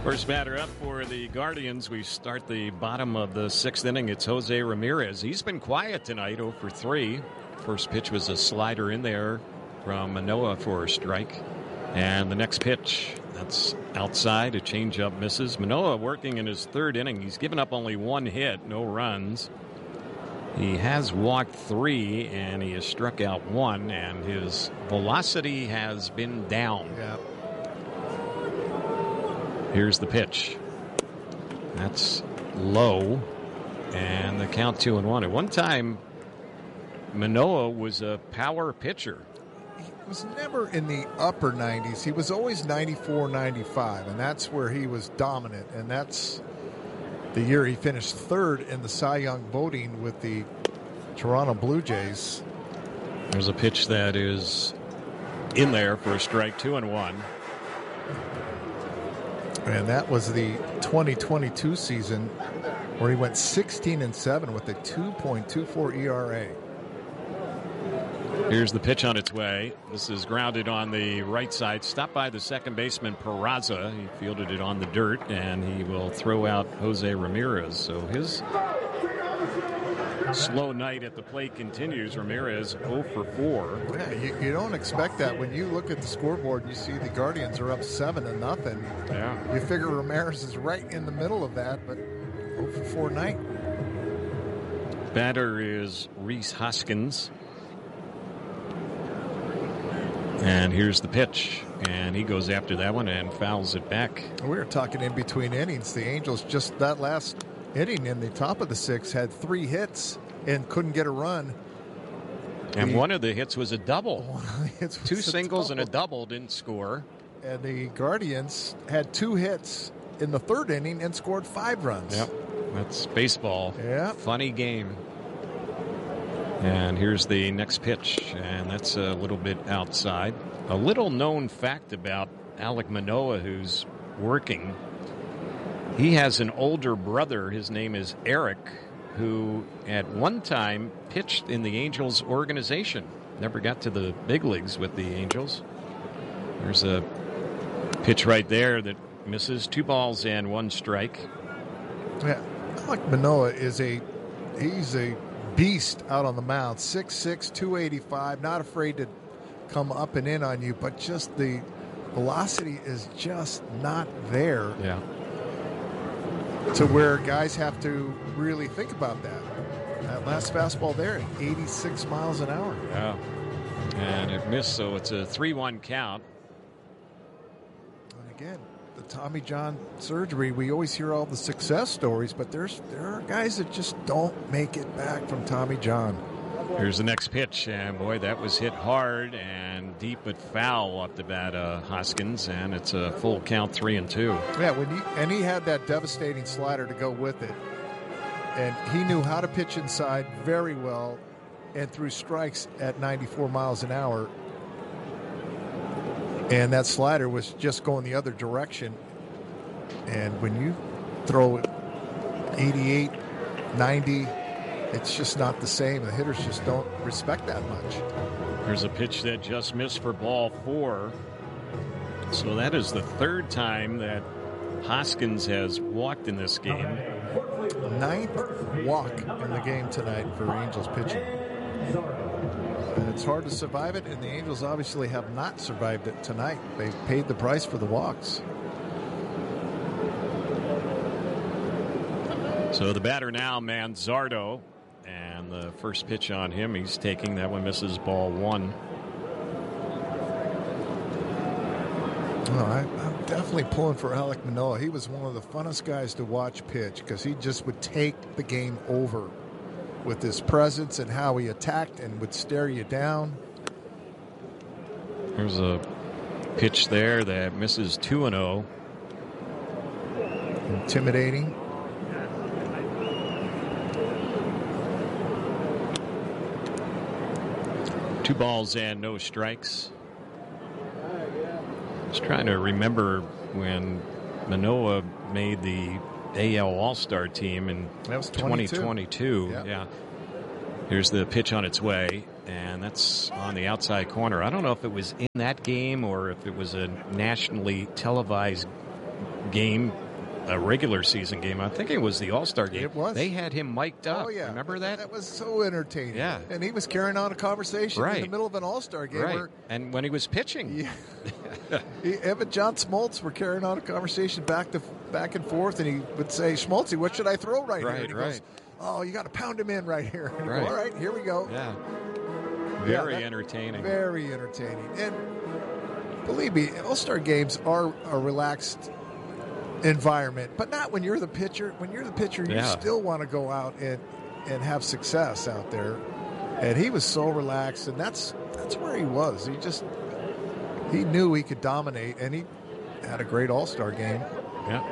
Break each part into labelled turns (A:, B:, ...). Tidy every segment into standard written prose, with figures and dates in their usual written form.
A: First batter up for the Guardians. We start the bottom of the sixth inning. It's Jose Ramirez. He's been quiet tonight, 0 for 3. First pitch was a slider in there from Manoah for a strike. And the next pitch, that's outside. A changeup misses. Manoah working in his third inning. He's given up only one hit, no runs. He has walked 3, and he has struck out 1, and his velocity has been down.
B: Yeah.
A: Here's the pitch. That's low, and the count 2-1. At one time, Manoah was a power pitcher.
B: He was never in the upper 90s. He was always 94, 95, and that's where he was dominant. And that's the year he finished third in the Cy Young voting with the Toronto Blue Jays.
A: There's a pitch that is in there for a strike, 2-1.
B: And that was the 2022 season where he went 16-7 with a 2.24 ERA.
A: Here's the pitch on its way. This is grounded on the right side. Stopped by the second baseman, Peraza. He fielded it on the dirt, and he will throw out Jose Ramirez. So his slow night at the plate continues. Ramirez 0 for 4.
B: Yeah, you don't expect that. When you look at the scoreboard and you see the Guardians are up 7-0.
A: Yeah.
B: You figure Ramirez is right in the middle of that, but 0 for 4 night.
A: Batter is Rhys Hoskins. And here's the pitch. And he goes after that one and fouls it back.
B: We were talking in between innings. The Angels just that last inning in the top of the sixth had 3 hits and couldn't get a run.
A: And one of the hits was a double.
B: One of the hits was
A: 2 singles and a double, didn't score.
B: And the Guardians had 2 hits in the third inning and scored 5 runs.
A: Yep, that's baseball.
B: Yeah.
A: Funny game. And here's the next pitch, and that's a little bit outside. A little known fact about Alek Manoah, who's working. He has an older brother. His name is Eric, who at one time pitched in the Angels organization. Never got to the big leagues with the Angels. There's a pitch right there that misses. 2 balls and 1 strike.
B: Yeah, Alek Manoah he's a beast out on the mound. 6'6", 285, not afraid to come up and in on you, but just the velocity is just not there.
A: Yeah.
B: To where guys have to really think about that. That last fastball there at 86 miles an hour.
A: Yeah. And it missed, so it's a 3-1 count.
B: And again, the Tommy John surgery, we always hear all the success stories, but there are guys that just don't make it back from Tommy John.
A: Here's the next pitch, and boy, that was hit hard and deep but foul off the bat, Hoskins, and it's a full count, 3-2.
B: Yeah, he had that devastating slider to go with it, and he knew how to pitch inside very well, and threw strikes at 94 miles an hour, and that slider was just going the other direction. And when you throw 88, 90. It's just not the same. The hitters just don't respect that much.
A: There's a pitch that just missed for ball 4. So that is the 3rd time that Hoskins has walked in this game.
B: 9th walk in the game tonight for Angels pitching. And it's hard to survive it, and the Angels obviously have not survived it tonight. They've paid the price for the walks.
A: So the batter now, Manzardo. And the first pitch on him, he's taking. That one misses, ball 1.
B: Well, I'm definitely pulling for Alek Manoah. He was one of the funnest guys to watch pitch because he just would take the game over with his presence and how he attacked and would stare you down.
A: There's a pitch there that misses, 2-0.
B: Intimidating.
A: Two balls and no strikes. Just trying to remember when Manoah made the AL All-Star team in 2022. Yeah. Here's the pitch on its way, and that's on the outside corner. I don't know if it was in that game or if it was a nationally televised game, a regular season game. I think it was the All-Star game.
B: It was.
A: They had him mic'd up.
B: Oh, yeah.
A: Remember that?
B: That was so entertaining.
A: Yeah.
B: And he was carrying on a conversation in the middle of an All-Star game.
A: Right. And when he was pitching.
B: Yeah. Evan John Smoltz were carrying on a conversation back and forth, and he would say, Schmaltzy, what should I throw right here? And he goes, oh, you got to pound him in right here.
A: Right.
B: All right, here we go.
A: Yeah. Very entertaining.
B: Very entertaining. And believe me, All-Star games are a relaxed environment, but not when you're the pitcher. When you're the pitcher, you still want to go out and have success out there. And he was so relaxed, and that's where he was. He knew he could dominate, and he had a great All-Star game.
A: Yeah.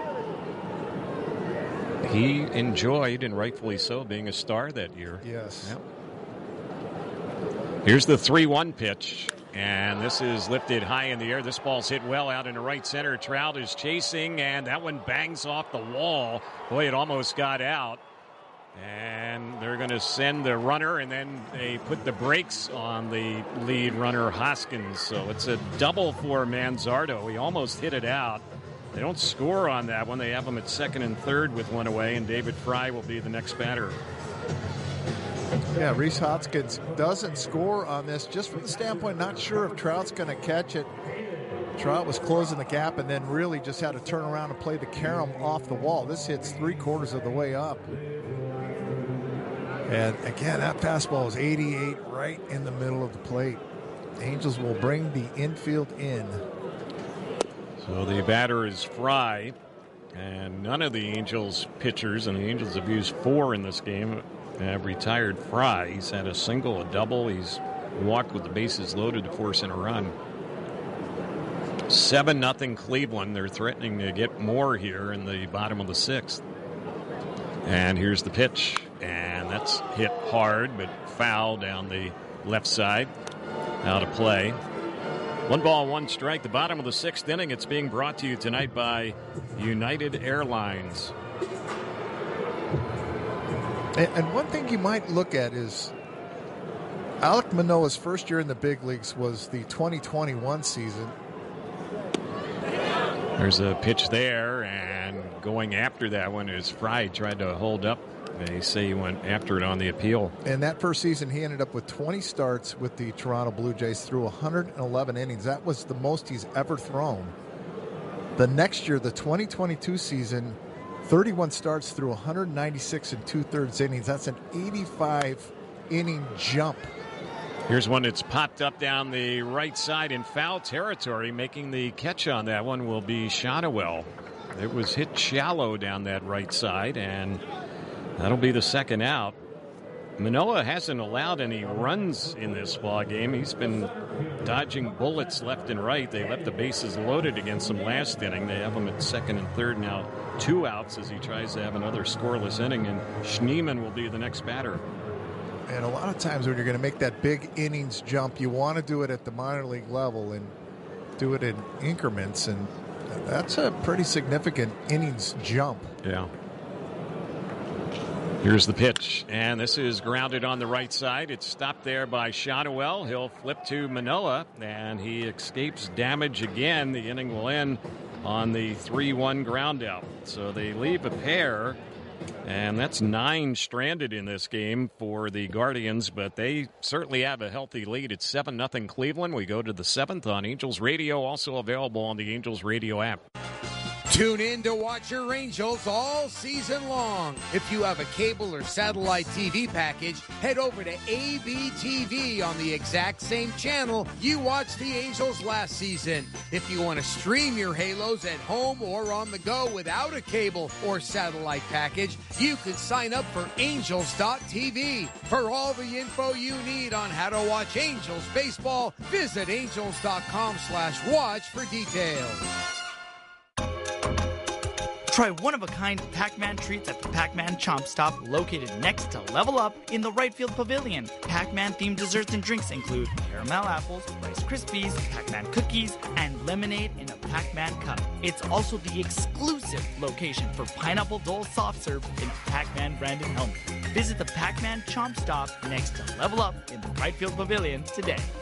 A: He enjoyed, and rightfully so, being a star that year.
B: Yes.
A: Yeah. Here's the 3-1 pitch. And this is lifted high in the air. This ball's hit well out into right center. Trout is chasing, and that one bangs off the wall. Boy, it almost got out. And they're going to send the runner, and then they put the brakes on the lead runner, Hoskins. So it's a double for Manzardo. He almost hit it out. They don't score on that one. They have him at second and third with one away, and David Fry will be the next batter.
B: Yeah, Rhys Hoskins doesn't score on this, just from the standpoint, not sure if Trout's going to catch it. Trout was closing the gap and then really just had to turn around and play the carom off the wall. This hits 3/4 of the way up. And again, that fastball is 88 right in the middle of the plate. The Angels will bring the infield in. So
A: the batter is Fry, and none of the Angels pitchers, and the Angels have used 4 in this game, have retired Fry. He's had a single, a double. He's walked with the bases loaded to force in a run. 7-0 Cleveland. They're threatening to get more here in the bottom of the 6th. And here's the pitch. And that's hit hard, but foul down the left side. Out of play. 1 ball, 1 strike. The bottom of the 6th inning. It's being brought to you tonight by United Airlines.
B: And one thing you might look at is Alek Manoah's first year in the big leagues was the 2021 season.
A: There's a pitch there, and going after that one is Fry. Tried to hold up. They say he went after it on the appeal.
B: And that first season, he ended up with 20 starts with the Toronto Blue Jays through 111 innings. That was the most he's ever thrown. The next year, the 2022 season, 31 starts through 196 and 2/3 innings. That's an 85-inning jump.
A: Here's one that's popped up down the right side in foul territory. Making the catch on that one will be Shotwell. It was hit shallow down that right side, and that'll be the second out. Manoah hasn't allowed any runs in this ball game. He's been dodging bullets left and right. They left the bases loaded against him last inning. They have him at second and third now. 2 outs as he tries to have another scoreless inning, and Schneemann will be the next batter.
B: And a lot of times when you're going to make that big innings jump, you want to do it at the minor league level and do it in increments, and that's a pretty significant innings jump.
A: Yeah. Here's the pitch, and this is grounded on the right side. It's stopped there by Shotwell. He'll flip to Manoah, and he escapes damage again. The inning will end on the 3-1 ground out. So they leave a pair, and that's 9 stranded in this game for the Guardians, but they certainly have a healthy lead. It's 7-0 Cleveland. We go to the 7th on Angels Radio, also available on the Angels Radio app.
C: Tune in to watch your Angels all season long. If you have a cable or satellite TV package, head over to ABTV on the exact same channel you watched the Angels last season. If you want to stream your Halos at home or on the go without a cable or satellite package, you can sign up for Angels.tv. For all the info you need on how to watch Angels baseball, visit Angels.com/watch for details.
D: Try one-of-a-kind Pac-Man treats at the Pac-Man Chomp Stop located next to Level Up in the right field pavilion. Pac-Man-themed desserts and drinks include caramel apples, Rice Krispies, Pac-Man cookies, and lemonade in a Pac-Man cup. It's also the exclusive location for Pineapple Dole soft serve in Pac-Man branded helmet. Visit the Pac-Man Chomp Stop next to Level Up in the right field pavilion today.